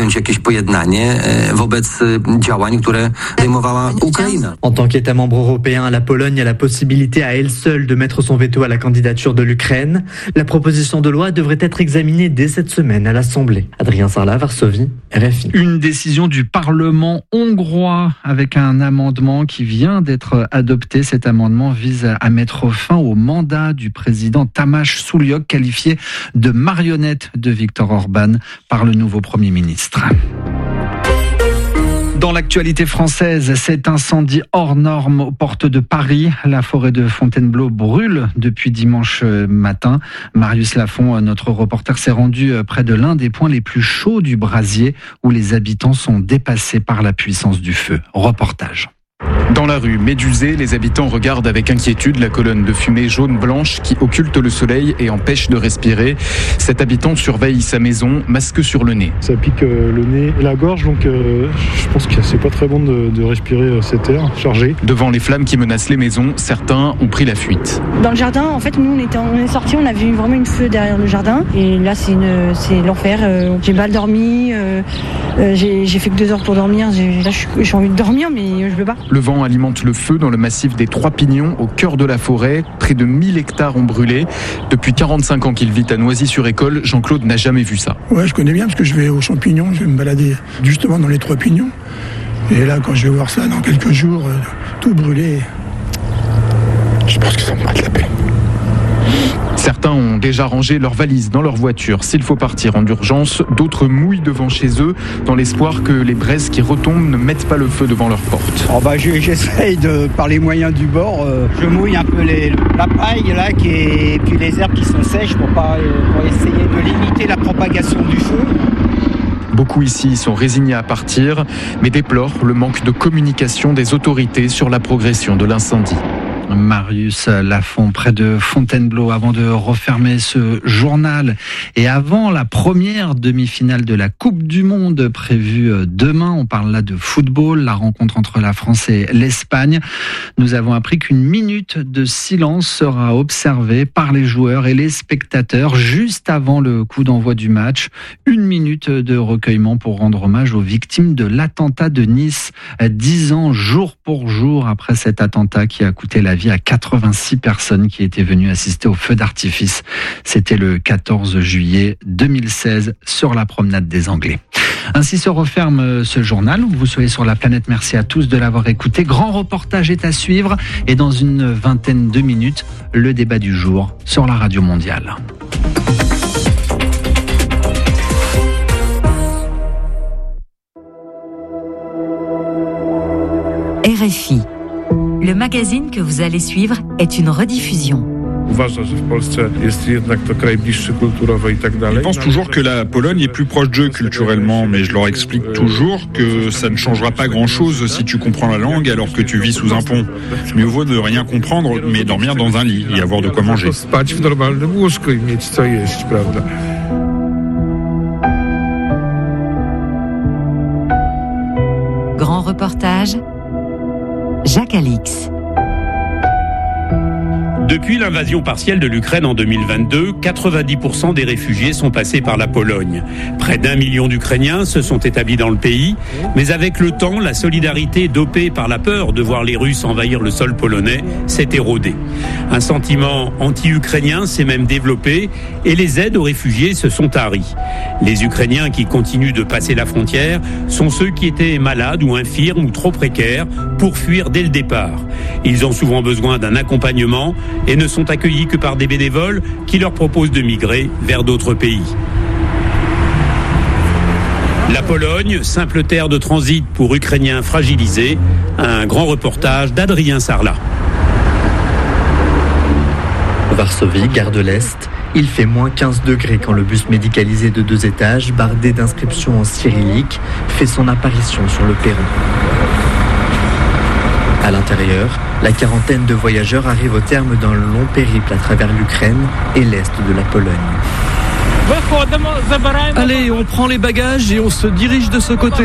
osiągnąć jakieś pojednanie wobec działań, które podejmowała Ukraina. En tant qu'État membre européen, la Pologne a la possibilité à elle seule de mettre son veto à la candidature de l'Ukraine. La proposition de loi devrait être examinée dès cette semaine à l'Assemblée. Adrien Sarlat, Varsovie, RFI. Une décision du Parlement hongrois avec un amendement qui vient d'être adopté. Cet amendement vise à mettre fin au mandat du président Tamás Sullyok, qualifié de marionnette de Viktor Orban par le nouveau Premier ministre. Dans l'actualité française, cet incendie hors norme aux portes de Paris. La forêt de Fontainebleau brûle depuis dimanche matin. Marius Lafont, notre reporter, s'est rendu près de l'un des points les plus chauds du brasier où les habitants sont dépassés par la puissance du feu. Reportage. Dans la rue Médusée, les habitants regardent avec inquiétude la colonne de fumée jaune-blanche qui occulte le soleil et empêche de respirer. Cet habitant surveille sa maison, masque sur le nez. Ça pique le nez et la gorge, donc je pense que c'est pas très bon de respirer cet air chargé. Devant les flammes qui menacent les maisons, certains ont pris la fuite. Dans le jardin, en fait, nous on est sortis, on a vu vraiment une feu derrière le jardin. Et là, c'est l'enfer. J'ai mal dormi, j'ai fait que 2 heures pour dormir. Là, j'ai envie de dormir, mais je peux pas. Le vent alimente le feu dans le massif des Trois Pignons, au cœur de la forêt. Près de 1000 hectares ont brûlé. Depuis 45 ans qu'il vit à Noisy-sur-École, Jean-Claude n'a jamais vu ça. Ouais, je connais bien parce que je vais aux champignons, je vais me balader justement dans les Trois Pignons. Et là, quand je vais voir ça dans quelques jours, tout brûlé, je pense que ça me fera de la peine. Certains ont déjà rangé leurs valises dans leur voiture. S'il faut partir en urgence, d'autres mouillent devant chez eux dans l'espoir que les braises qui retombent ne mettent pas le feu devant leur porte. J'essaye par les moyens du bord. Je mouille un peu la paille là, et puis les herbes qui sont sèches pour essayer de limiter la propagation du feu. Beaucoup ici sont résignés à partir, mais déplorent le manque de communication des autorités sur la progression de l'incendie. Marius Lafont, près de Fontainebleau, avant de refermer ce journal et avant la première demi-finale de la Coupe du Monde prévue demain. On parle là de football, la rencontre entre la France et l'Espagne. Nous avons appris qu'une minute de silence sera observée par les joueurs et les spectateurs juste avant le coup d'envoi du match. 1 minute de recueillement pour rendre hommage aux victimes de l'attentat de Nice. 10 ans, jour pour jour, après cet attentat qui a coûté la vie à 86 personnes qui étaient venues assister au feu d'artifice. C'était le 14 juillet 2016 sur la promenade des Anglais. Ainsi se referme ce journal. Vous soyez sur la planète. Merci à tous de l'avoir écouté. Grand reportage est à suivre et dans une vingtaine de minutes, le débat du jour sur la radio mondiale. RFI. Le magazine que vous allez suivre est une rediffusion. Ils pensent toujours que la Pologne est plus proche d'eux culturellement, mais je leur explique toujours que ça ne changera pas grand-chose si tu comprends la langue alors que tu vis sous un pont. Mieux vaut ne rien comprendre, mais dormir dans un lit et avoir de quoi manger. Grand reportage, Jacques Alix. Depuis l'invasion partielle de l'Ukraine en 2022, 90% des réfugiés sont passés par la Pologne. Près d'1 million d'Ukrainiens se sont établis dans le pays, mais avec le temps, la solidarité dopée par la peur de voir les Russes envahir le sol polonais s'est érodée. Un sentiment anti-ukrainien s'est même développé et les aides aux réfugiés se sont taries. Les Ukrainiens qui continuent de passer la frontière sont ceux qui étaient malades ou infirmes ou trop précaires pour fuir dès le départ. Ils ont souvent besoin d'un accompagnement et ne sont accueillis que par des bénévoles qui leur proposent de migrer vers d'autres pays. La Pologne, simple terre de transit pour Ukrainiens fragilisés, un grand reportage d'Adrien Sarlat. Varsovie, gare de l'Est, il fait moins 15 degrés quand le bus médicalisé de 2 étages, bardé d'inscriptions en cyrillique, fait son apparition sur le perron. À l'intérieur, la quarantaine de voyageurs arrive au terme d'un long périple à travers l'Ukraine et l'est de la Pologne. Allez, on prend les bagages et on se dirige de ce côté.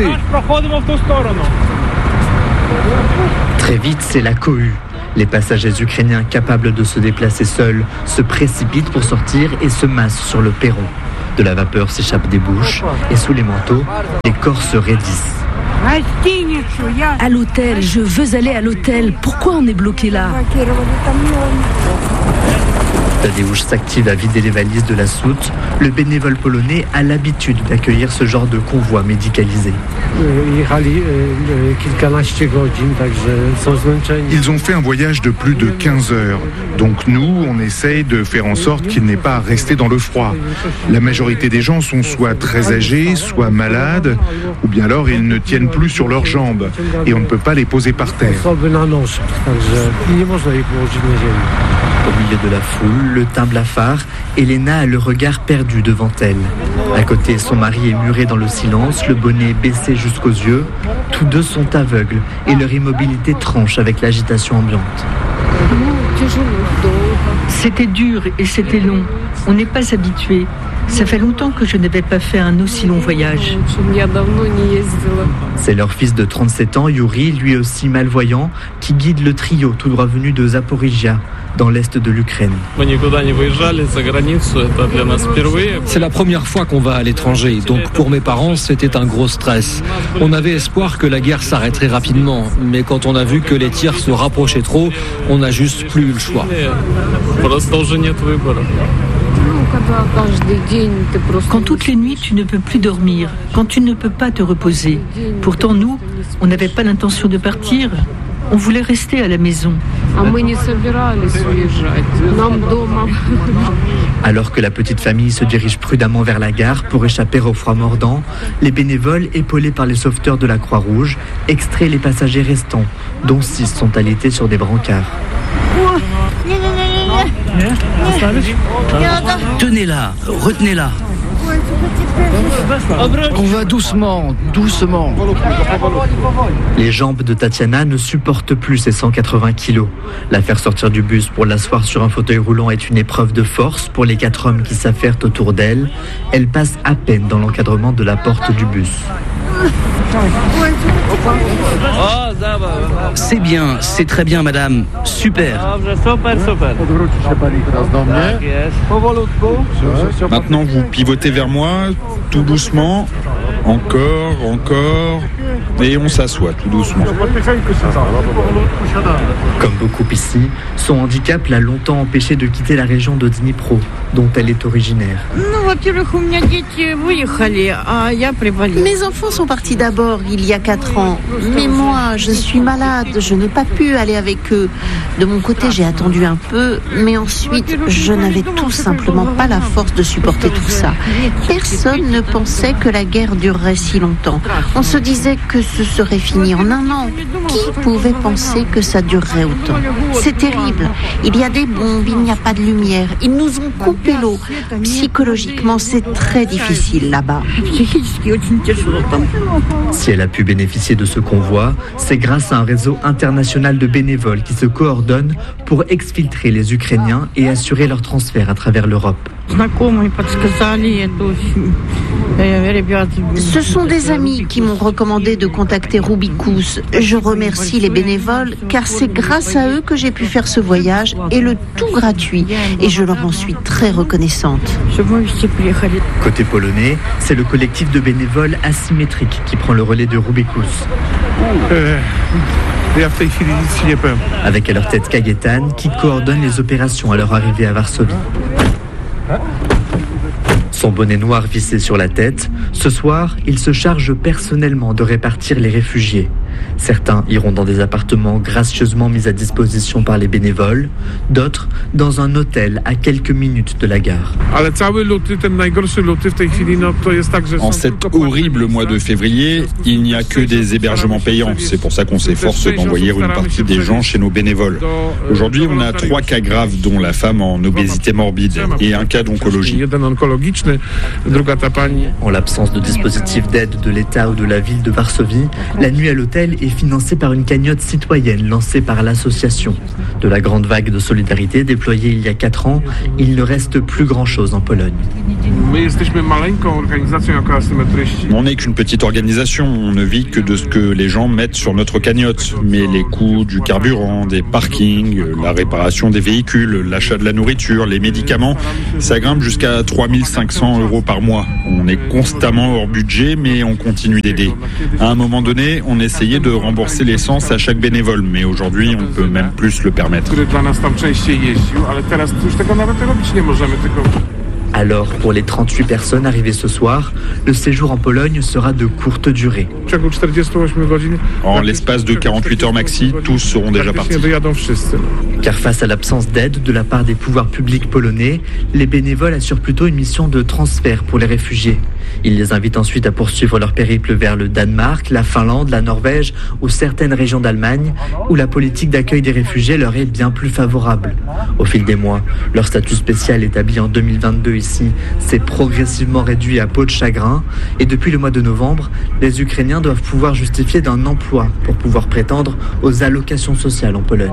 Très vite, c'est la cohue. Les passagers ukrainiens capables de se déplacer seuls se précipitent pour sortir et se massent sur le perron. De la vapeur s'échappe des bouches et sous les manteaux, les corps se raidissent. À l'hôtel, je veux aller à l'hôtel. Pourquoi on est bloqué là? Tadeusz s'active à vider les valises de la soute. Le bénévole polonais a l'habitude d'accueillir ce genre de convoi médicalisé. Ils ont fait un voyage de plus de 15 heures. Donc nous, on essaye de faire en sorte qu'ils n'aient pas à rester dans le froid. La majorité des gens sont soit très âgés, soit malades, ou bien alors ils ne tiennent plus sur leurs jambes et on ne peut pas les poser par terre. Au milieu de la foule, le teint blafard, Elena a le regard perdu devant elle. À côté, son mari est muré dans le silence, le bonnet baissé jusqu'aux yeux. Tous deux sont aveugles et leur immobilité tranche avec l'agitation ambiante. C'était dur et c'était long. On n'est pas habitué. Ça fait longtemps que je n'avais pas fait un aussi long voyage. C'est leur fils de 37 ans, Yuri, lui aussi malvoyant, qui guide le trio tout droit venu de Zaporizhia, dans l'est de l'Ukraine. C'est la première fois qu'on va à l'étranger, donc pour mes parents, c'était un gros stress. On avait espoir que la guerre s'arrêterait rapidement, mais quand on a vu que les tirs se rapprochaient trop, on n'a juste plus eu le choix. Quand toutes les nuits tu ne peux plus dormir, quand tu ne peux pas te reposer. Pourtant nous, on n'avait pas l'intention de partir. On voulait rester à la maison. Alors que la petite famille se dirige prudemment vers la gare pour échapper au froid mordant, les bénévoles, épaulés par les sauveteurs de la Croix-Rouge, extraient les passagers restants, dont 6 sont alités sur des brancards. Tenez-la, retenez-la. On va doucement, doucement. Les jambes de Tatiana ne supportent plus ses 180 kilos. La faire sortir du bus pour l'asseoir sur un fauteuil roulant est une épreuve de force pour les 4 hommes qui s'affairent autour d'elle. Elle passe à peine dans l'encadrement de la porte du bus. C'est bien, c'est très bien, madame. Super. Maintenant, vous pivotez vers moi, tout doucement. Encore. Et on s'assoit tout doucement. Comme beaucoup ici, son handicap l'a longtemps empêché de quitter la région de Dnipro, dont elle est originaire. Mes enfants sont partis d'abord il y a 4 ans. Mais moi, je suis malade, je n'ai pas pu aller avec eux. De mon côté, j'ai attendu un peu, mais ensuite, je n'avais tout simplement pas la force de supporter tout ça. Personne ne pensait que la guerre durerait si longtemps. On se disait que ce serait fini en 1 an. Qui pouvait penser que ça durerait autant? C'est terrible. Il y a des bombes, il n'y a pas de lumière. Ils nous ont coupé l'eau. Psychologiquement, c'est très difficile là-bas. Si elle a pu bénéficier de ce convoi, c'est grâce à un réseau international de bénévoles qui se coordonnent pour exfiltrer les Ukrainiens et assurer leur transfert à travers l'Europe. Ce sont des amis qui m'ont recommandé de contacter Rubicus. Je remercie les bénévoles car c'est grâce à eux que j'ai pu faire ce voyage et le tout gratuit. Et je leur en suis très reconnaissante. Côté polonais, c'est le collectif de bénévoles asymétriques qui prend le relais de Rubicus. Avec à leur tête Kajetan qui coordonne les opérations à leur arrivée à Varsovie. Son bonnet noir vissé sur la tête, ce soir, il se charge personnellement de répartir les réfugiés. Certains iront dans des appartements gracieusement mis à disposition par les bénévoles, d'autres dans un hôtel à quelques minutes de la gare. En cet horrible mois de février, il n'y a que des hébergements payants. C'est pour ça qu'on s'efforce d'envoyer une partie des gens chez nos bénévoles. Aujourd'hui, on a 3 cas graves, dont la femme en obésité morbide et un cas d'oncologie. En l'absence de dispositif d'aide de l'État ou de la ville de Varsovie, la nuit à l'hôtel est financée par une cagnotte citoyenne lancée par l'association. De la grande vague de solidarité déployée il y a 4 ans, il ne reste plus grand-chose en Pologne. On n'est qu'une petite organisation, on ne vit que de ce que les gens mettent sur notre cagnotte. Mais les coûts du carburant, des parkings, la réparation des véhicules, l'achat de la nourriture, les médicaments, ça grimpe jusqu'à 3 500 200 € par mois. On est constamment hors budget, mais on continue d'aider. À un moment donné, on essayait de rembourser l'essence à chaque bénévole, mais aujourd'hui, on ne peut même plus se le permettre. Alors, pour les 38 personnes arrivées ce soir, le séjour en Pologne sera de courte durée. En l'espace de 48 heures maxi, tous seront déjà partis. Car face à l'absence d'aide de la part des pouvoirs publics polonais, les bénévoles assurent plutôt une mission de transfert pour les réfugiés. Ils les invitent ensuite à poursuivre leur périple vers le Danemark, la Finlande, la Norvège ou certaines régions d'Allemagne, où la politique d'accueil des réfugiés leur est bien plus favorable. Au fil des mois, leur statut spécial établi en 2022 ici s'est progressivement réduit à peau de chagrin, et depuis le mois de novembre, les Ukrainiens doivent pouvoir justifier d'un emploi pour pouvoir prétendre aux allocations sociales en Pologne.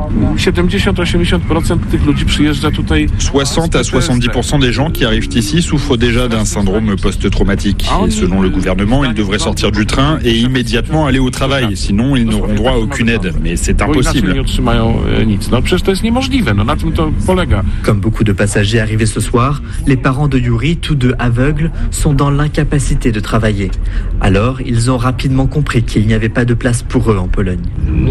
60 à 70% des gens qui arrivent ici souffrent déjà d'un syndrome post-traumatique. Et selon le gouvernement, ils devraient sortir du train et immédiatement aller au travail. Sinon, ils n'auront droit à aucune aide. Mais c'est impossible. Comme beaucoup de passagers arrivés ce soir, les parents de Yuri, tous deux aveugles, sont dans l'incapacité de travailler. Alors, ils ont rapidement compris qu'il n'y avait pas de place pour eux en Pologne.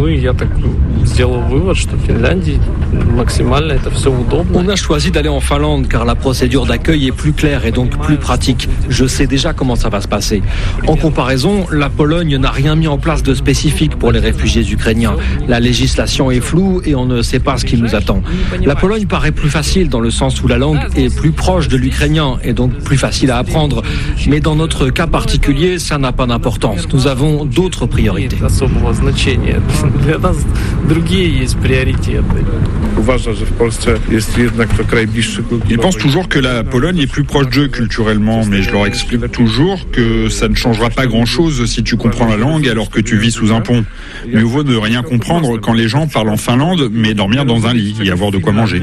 On a choisi d'aller en Finlande car la procédure d'accueil est plus claire et donc plus pratique. Je sais déjà comment ça va se passer. En comparaison, la Pologne n'a rien mis en place de spécifique pour les réfugiés ukrainiens. La législation est floue et on ne sait pas ce qui nous attend. La Pologne paraît plus facile dans le sens où la langue est plus proche de l'ukrainien et donc plus facile à apprendre. Mais dans notre cas particulier, ça n'a pas d'importance. Nous avons d'autres priorités. Ils pensent toujours que la Pologne est plus proche d'eux culturellement, mais je leur explique toujours que ça ne changera pas grand-chose si tu comprends la langue alors que tu vis sous un pont. Mieux vaut ne rien comprendre quand les gens parlent en Finlande, mais dormir dans un lit et avoir de quoi manger.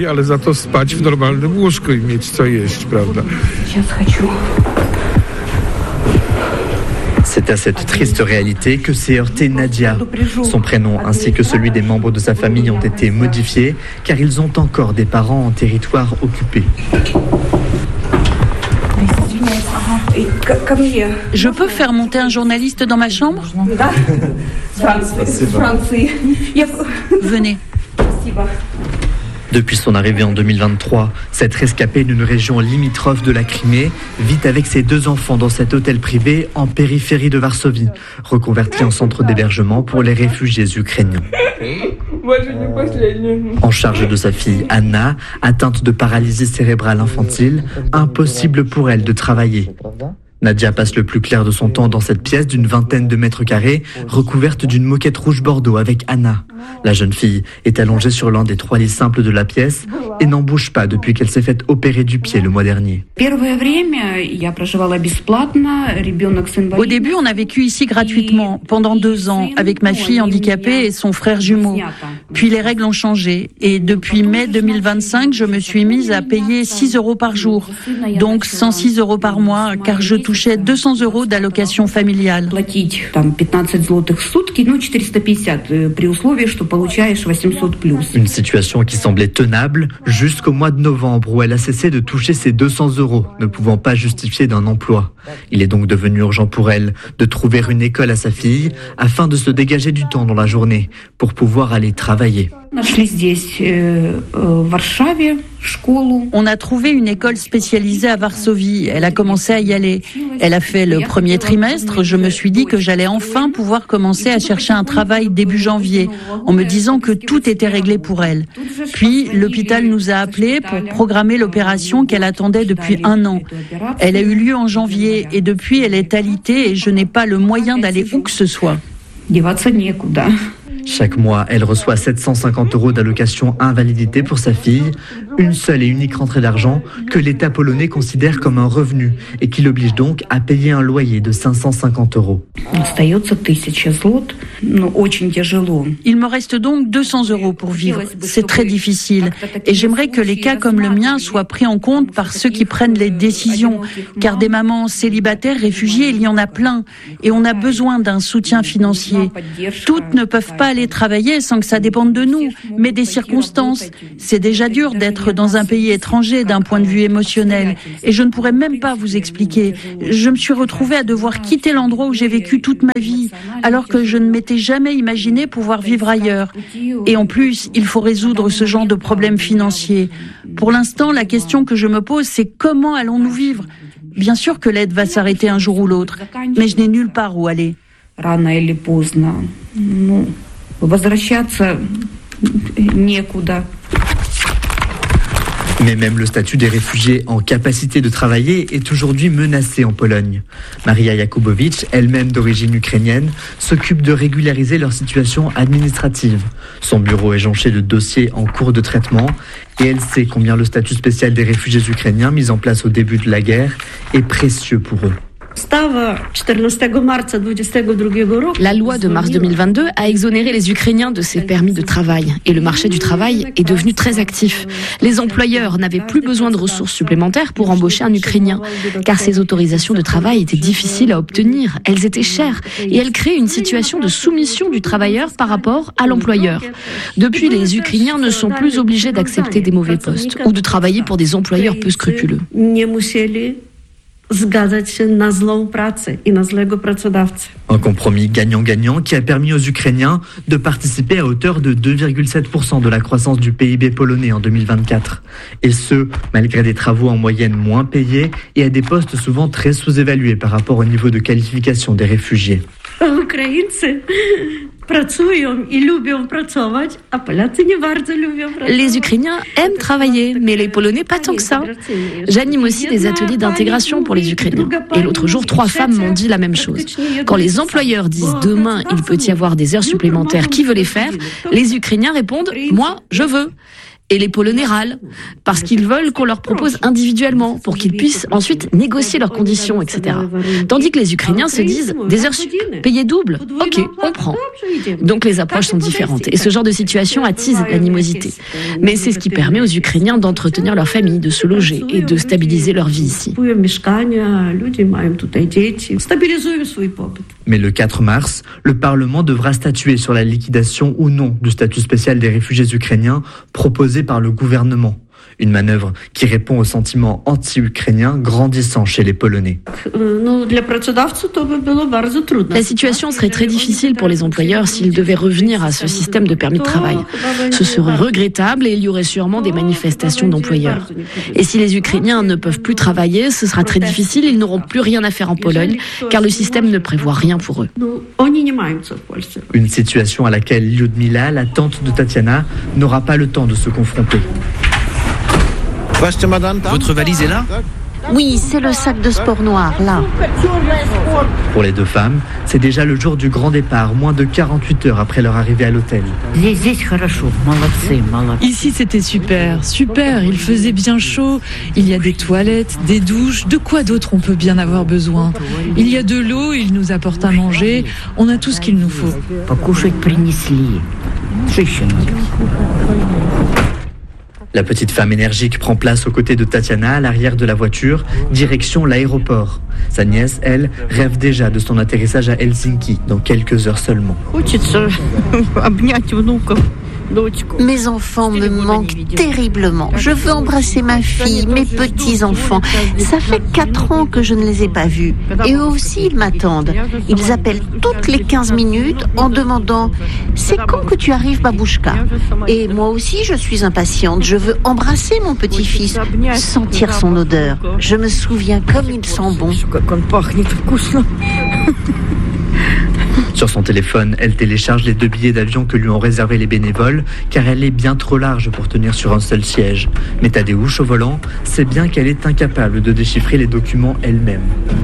C'est à cette triste réalité que s'est heurtée Nadia. Son prénom ainsi que celui des membres de sa famille ont été modifiés car ils ont encore des parents en territoire occupé. Je peux faire monter un journaliste dans ma chambre ? Venez. Depuis son arrivée en 2023, cette rescapée d'une région limitrophe de la Crimée vit avec ses 2 enfants dans cet hôtel privé en périphérie de Varsovie, reconverti en centre d'hébergement pour les réfugiés ukrainiens. En charge de sa fille Anna, atteinte de paralysie cérébrale infantile, impossible pour elle de travailler. Nadia passe le plus clair de son temps dans cette pièce d'une 20aine de mètres carrés, recouverte d'une moquette rouge bordeaux avec Anna. La jeune fille est allongée sur l'un des 3 lits simples de la pièce et n'en bouge pas depuis qu'elle s'est fait opérer du pied le mois dernier. Au début, on a vécu ici gratuitement, pendant 2 ans, avec ma fille handicapée et son frère jumeau. Puis les règles ont changé et depuis mai 2025, je me suis mise à payer 6 € par jour, donc 106 € par mois, car je touchais 200 € d'allocation familiale. Une situation qui semblait tenable jusqu'au mois de novembre où elle a cessé de toucher ses 200 €, ne pouvant pas justifier d'un emploi. Il est donc devenu urgent pour elle de trouver une école à sa fille afin de se dégager du temps dans la journée pour pouvoir aller travailler. On a trouvé une école spécialisée à Varsovie. Elle a commencé à y aller. Elle a fait le premier trimestre. Je me suis dit que j'allais enfin pouvoir commencer à chercher un travail début janvier, en me disant que tout était réglé pour elle. Puis l'hôpital nous a appelés pour programmer l'opération qu'elle attendait depuis 1 an. Elle a eu lieu en janvier et depuis elle est alitée et je n'ai pas le moyen d'aller où que ce soit. Chaque mois, elle reçoit 750 € d'allocation invalidité pour sa fille, une seule et unique rentrée d'argent que l'État polonais considère comme un revenu et qui l'oblige donc à payer un loyer de 550 €. Il me reste donc 200 € pour vivre. C'est très difficile et j'aimerais que les cas comme le mien soient pris en compte par ceux qui prennent les décisions, car des mamans célibataires, réfugiées, il y en a plein et on a besoin d'un soutien financier. Toutes ne peuvent pas aller travailler sans que ça dépende de nous, mais des circonstances. C'est déjà dur d'être être dans un pays étranger d'un point de vue émotionnel. Et je ne pourrais même pas vous expliquer. Je me suis retrouvée à devoir quitter l'endroit où j'ai vécu toute ma vie, alors que je ne m'étais jamais imaginé pouvoir vivre ailleurs. Et en plus, il faut résoudre ce genre de problèmes financiers. Pour l'instant, la question que je me pose, c'est comment allons-nous vivre ? Bien sûr que l'aide va s'arrêter un jour ou l'autre, mais je n'ai nulle part où aller. Рано или поздно. Возвращаться некуда. Mais même le statut des réfugiés en capacité de travailler est aujourd'hui menacé en Pologne. Maria Jakubowicz, elle-même d'origine ukrainienne, s'occupe de régulariser leur situation administrative. Son bureau est jonché de dossiers en cours de traitement et elle sait combien le statut spécial des réfugiés ukrainiens mis en place au début de la guerre est précieux pour eux. La loi de mars 2022 a exonéré les Ukrainiens de ces permis de travail et le marché du travail est devenu très actif. Les employeurs n'avaient plus besoin de ressources supplémentaires pour embaucher un Ukrainien car ces autorisations de travail étaient difficiles à obtenir, elles étaient chères et elles créaient une situation de soumission du travailleur par rapport à l'employeur. Depuis, les Ukrainiens ne sont plus obligés d'accepter des mauvais postes ou de travailler pour des employeurs peu scrupuleux. Un compromis gagnant-gagnant qui a permis aux Ukrainiens de participer à hauteur de 2,7% de la croissance du PIB polonais en 2024. Et ce, malgré des travaux en moyenne moins payés et à des postes souvent très sous-évalués par rapport au niveau de qualification des réfugiés. Les Ukrainiens aiment travailler, mais les Polonais pas tant que ça. J'anime aussi des ateliers d'intégration pour les Ukrainiens. Et l'autre jour, 3 femmes m'ont dit la même chose. Quand les employeurs disent demain, il peut y avoir des heures supplémentaires, qui veut les faire ? Les Ukrainiens répondent, moi, je veux. Et les Polonais râlent, parce qu'ils veulent qu'on leur propose individuellement, pour qu'ils puissent ensuite négocier leurs conditions, etc. Tandis que les Ukrainiens se disent, des heures payées double, ok, on prend. Donc les approches sont différentes, et ce genre de situation attise l'animosité. Mais c'est ce qui permet aux Ukrainiens d'entretenir leur famille, de se loger et de stabiliser leur vie ici. Mais le 4 mars, le Parlement devra statuer sur la liquidation ou non du statut spécial des réfugiés ukrainiens proposé par le gouvernement. Une manœuvre qui répond au sentiment anti-ukrainien grandissant chez les Polonais. La situation serait très difficile pour les employeurs s'ils devaient revenir à ce système de permis de travail. Ce serait regrettable et il y aurait sûrement des manifestations d'employeurs. Et si les Ukrainiens ne peuvent plus travailler, ce sera très difficile, ils n'auront plus rien à faire en Pologne, car le système ne prévoit rien pour eux. Une situation à laquelle Lyudmila, la tante de Tatiana, n'aura pas le temps de se confronter. Votre valise est là ? Oui, c'est le sac de sport noir, là. Pour les 2 femmes, c'est déjà le jour du grand départ, moins de 48 heures après leur arrivée à l'hôtel. Ici, c'était super, il faisait bien chaud, il y a des toilettes, des douches, de quoi d'autre on peut bien avoir besoin. Il y a de l'eau, ils nous apportent à manger, on a tout ce qu'il nous faut. La petite femme énergique prend place aux côtés de Tatiana à l'arrière de la voiture, direction l'aéroport. Sa nièce, elle, rêve déjà de son atterrissage à Helsinki dans quelques heures seulement. Mes enfants me manquent terriblement. Je veux embrasser ma fille, mes petits-enfants. Ça fait 4 ans que je ne les ai pas vus. Et eux aussi, ils m'attendent. Ils appellent toutes les 15 minutes en demandant « C'est quand que tu arrives, Babouchka ?» Et moi aussi, je suis impatiente. Je veux embrasser mon petit-fils, sentir son odeur. Je me souviens comme il sent bon. Sur son téléphone, elle télécharge les 2 billets d'avion que lui ont réservés les bénévoles, car elle est bien trop large pour tenir sur un seul siège. Mais Tadeusz, au volant, sait bien qu'elle est incapable de déchiffrer les documents elle-même.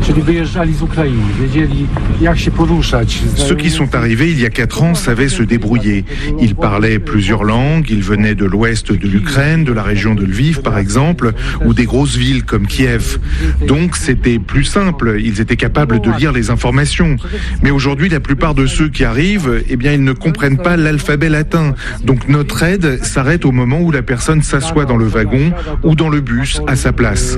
Ceux qui sont arrivés il y a 4 ans savaient se débrouiller. Ils parlaient plusieurs langues, ils venaient de l'ouest de l'Ukraine, de la région de Lviv par exemple, ou des grosses villes comme Kiev. Donc c'était plus simple, ils étaient capables de lire les informations. Mais aujourd'hui, la plupart plupart de ceux qui arrivent, eh bien, ils ne comprennent pas l'alphabet latin. Donc notre aide s'arrête au moment où la personne s'assoit dans le wagon ou dans le bus à sa place.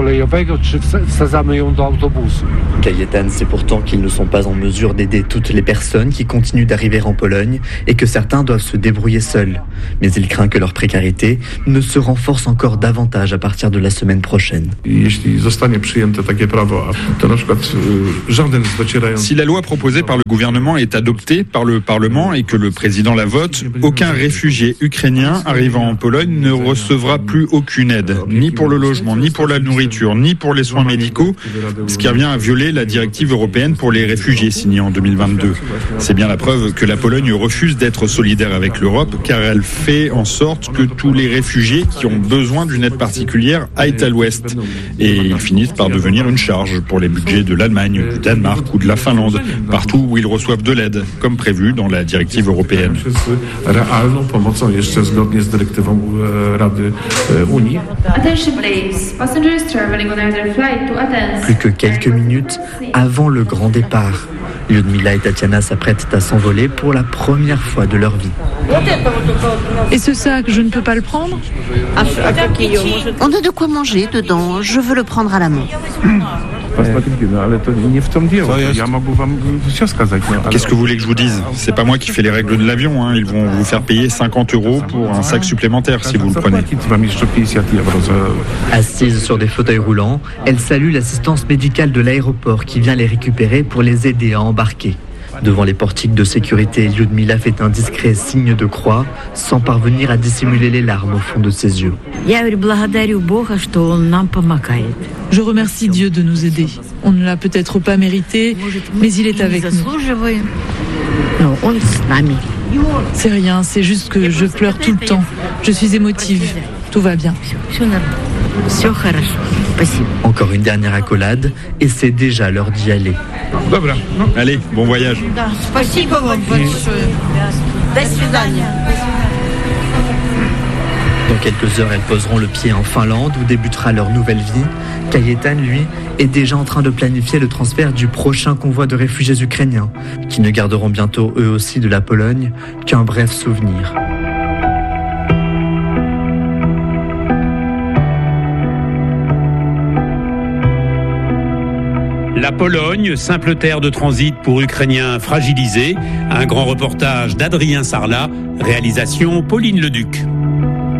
Kajetan sait pourtant qu'ils ne sont pas en mesure d'aider toutes les personnes qui continuent d'arriver en Pologne et que certains doivent se débrouiller seuls. Mais il craint que leur précarité ne se renforce encore davantage à partir de la semaine prochaine. Si la loi proposée par le gouvernement est adoptée par le Parlement et que le président la vote, aucun réfugié ukrainien arrivant en Pologne ne recevra plus aucune aide, ni pour le logement, ni pour la nourriture, ni pour les soins médicaux, ce qui revient à violer la directive européenne pour les réfugiés signée en 2022. C'est bien la preuve que la Pologne refuse d'être solidaire avec l'Europe, car elle fait en sorte que tous les réfugiés qui ont besoin d'une aide particulière aillent à l'ouest. Et ils finissent par devenir une charge pour les budgets de l'Allemagne, du Danemark ou de la Finlande, partout où ils reçoivent de l'aide, comme prévu dans la directive européenne. Plus que quelques minutes avant le grand départ, Lyudmila et Tatiana s'apprêtent à s'envoler pour la première fois de leur vie. Et ce sac, je ne peux pas le prendre ? On a de quoi manger dedans, je veux le prendre à la main. Qu'est-ce que vous voulez que je vous dise ? C'est pas moi qui fais les règles de l'avion, hein. Ils vont vous faire payer 50 € pour un sac supplémentaire si vous le prenez. Assises sur des fauteuils roulants, elles saluent l'assistance médicale de l'aéroport qui vient les récupérer pour les aider à embarquer. Devant les portiques de sécurité, Lyudmila fait un discret signe de croix, sans parvenir à dissimuler les larmes au fond de ses yeux. Je remercie Dieu de nous aider. On ne l'a peut-être pas mérité, mais il est avec nous. C'est rien, c'est juste que je pleure tout le temps. Je suis émotive. Tout va bien. Encore une dernière accolade, et c'est déjà l'heure d'y aller. Allez, bon voyage. Dans quelques heures, elles poseront le pied en Finlande où débutera leur nouvelle vie. Kajetan, lui, est déjà en train de planifier le transfert du prochain convoi de réfugiés ukrainiens, qui ne garderont bientôt eux aussi de la Pologne qu'un bref souvenir. La Pologne, simple terre de transit pour Ukrainiens fragilisés. Un grand reportage d'Adrien Sarlat, réalisation Pauline Leduc.